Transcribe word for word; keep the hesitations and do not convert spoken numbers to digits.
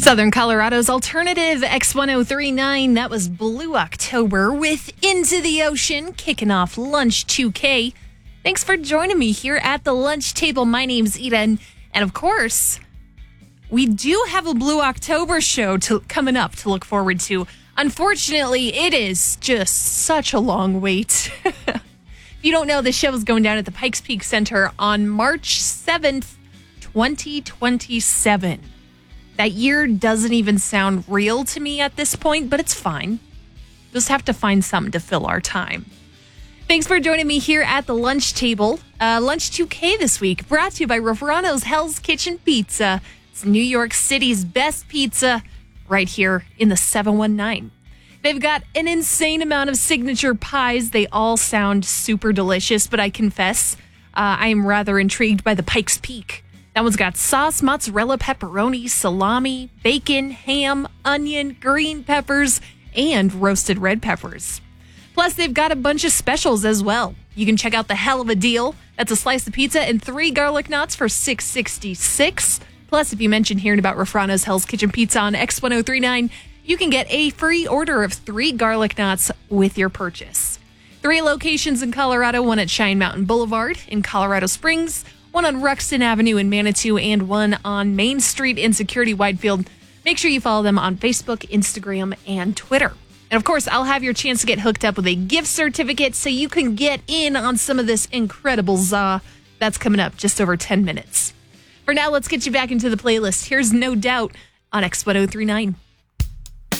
Southern Colorado's alternative X ten thirty-nine. That was Blue October with Into the Ocean, kicking off Lunch two K. Thanks for joining me here at the lunch table. My name's Eden. And of course, we do have a Blue October show to, coming up to look forward to. Unfortunately, it is just such a long wait. If you don't know, the show is going down at the Pikes Peak Center on March seventh, twenty twenty-seven. That year doesn't even sound real to me at this point, but it's fine. Just have to find something to fill our time. Thanks for joining me here at the lunch table. Uh, Lunch two K this week, brought to you by Raffaano's Hell's Kitchen Pizza. It's New York City's best pizza right here in the seven one nine. They've got an insane amount of signature pies. They all sound super delicious, but I confess, uh, I am rather intrigued by the Pikes Peak. That one's got sauce, mozzarella, pepperoni, salami, bacon, ham, onion, green peppers, and roasted red peppers. Plus, they've got a bunch of specials as well. You can check out the hell of a deal. That's a slice of pizza and three garlic knots for six sixty-six. Plus, if you mention hearing about Raffaano's Hell's Kitchen Pizza on X ten thirty-nine, you can get a free order of three garlic knots with your purchase. Three locations in Colorado, one at Cheyenne Mountain Boulevard in Colorado Springs, one on Ruxton Avenue in Manitou, and one on Main Street in Security Widefield. Make sure you follow them on Facebook, Instagram, and Twitter. And of course, I'll have your chance to get hooked up with a gift certificate so you can get in on some of this incredible za. That's coming up just over ten minutes. For now, let's get you back into the playlist. Here's No Doubt on X ten thirty-nine.